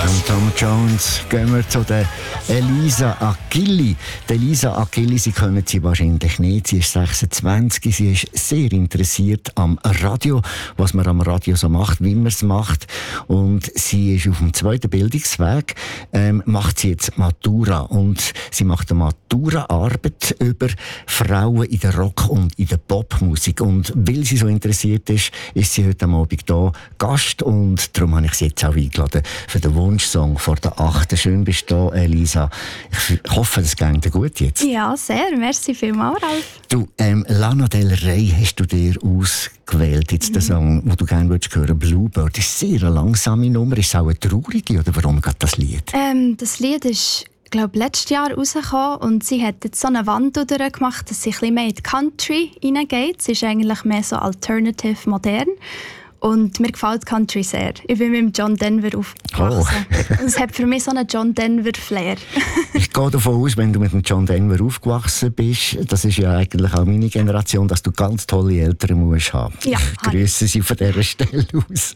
Tom Jones gehen wir zu der Elisa Achilli. Die Elisa Achilli, Sie kennen sie wahrscheinlich nicht. Sie ist 26, sie ist sehr interessiert am Radio, was man am Radio so macht, wie man es macht. Und sie ist auf dem zweiten Bildungsweg, macht sie jetzt Matura. Und sie macht eine Matura-Arbeit über Frauen in der Rock- und in der Popmusik. Und weil sie so interessiert ist, ist sie heute Abend hier Gast. Und darum habe ich sie jetzt auch eingeladen für den Wunschsong vor der 8. Schön bist du da, Elisa. Ich hoffe, es geht dir gut jetzt. Ja, sehr. Merci vielmals, Ralf. Du, Lana Del Rey hast du dir ausgewählt, jetzt den Song, den du gerne hören würdest. Bluebird. Das ist sehr eine langsame Nummer. Ist es auch eine traurige, oder warum geht das Lied? Das Lied ist, glaube ich, letztes Jahr rausgekommen und sie hat jetzt so eine Wandel gemacht, dass sie ein bisschen mehr in die Country hineingeht. Sie ist eigentlich mehr so alternative, modern. Und mir gefällt Country sehr. Ich bin mit John Denver aufgewachsen. Oh. Es hat für mich so einen John Denver-Flair. Ich gehe davon aus, wenn du mit dem John Denver aufgewachsen bist, das ist ja eigentlich auch meine Generation, dass du ganz tolle Eltern musst haben. Ja, grüße sie von dieser Stelle aus.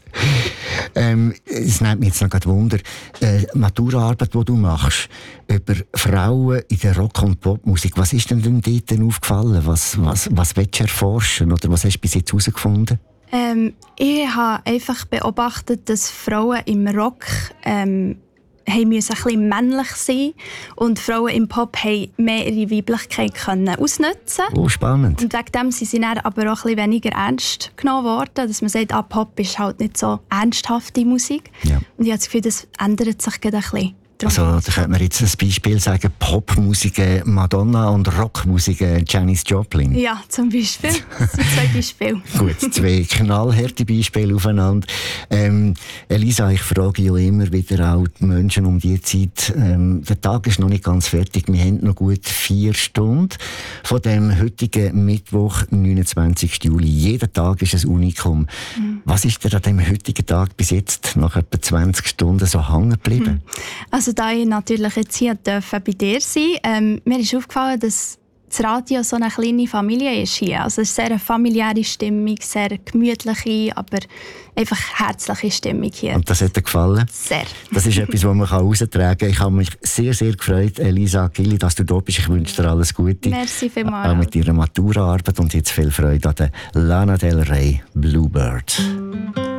Es nimmt mich jetzt noch gerade Wunder, Maturaarbeit, die du machst, über Frauen in der Rock- und Popmusik, was ist denn dort aufgefallen? Was willst du erforschen oder was hast du bis jetzt herausgefunden? Ich habe einfach beobachtet, dass Frauen im Rock müssen ein bisschen männlich sein und Frauen im Pop haben mehr ihre Weiblichkeit ausnutzen. Oh, spannend. Und wegen dem sind sie dann aber auch ein bisschen weniger ernst genommen worden, dass man sagt, Pop ist halt nicht so ernsthafte Musik. Ja. Und ich habe das Gefühl, das ändert sich gerade ein bisschen. Also, da könnte man jetzt ein Beispiel sagen, Popmusik Madonna und Rockmusik Janis Joplin. Ja, zum Beispiel. Das sind 2 Beispiele. Gut, 2 knallharte Beispiele aufeinander. Elisa, ich frage ja immer wieder auch die Menschen um die Zeit. Der Tag ist noch nicht ganz fertig. Wir haben noch gut 4 Stunden von dem heutigen Mittwoch, 29. Juli. Jeder Tag ist ein Unikum. Was ist dir an dem heutigen Tag bis jetzt nach etwa 20 Stunden so hängen geblieben? Also da ich natürlich jetzt hier bei dir sein mir ist aufgefallen, dass das Radio so eine kleine Familie ist hier. Also es ist sehr eine familiäre Stimmung, sehr gemütliche, aber einfach herzliche Stimmung hier. Und das hat dir gefallen? Sehr. Das ist etwas, was man heraustragen kann. Ich habe mich sehr, sehr gefreut, Elisa Achilli, dass du da bist. Ich wünsche dir alles Gute. Merci vielmals. Auch mit deiner Maturaarbeit und jetzt viel Freude an der Lana Del Rey Bluebird.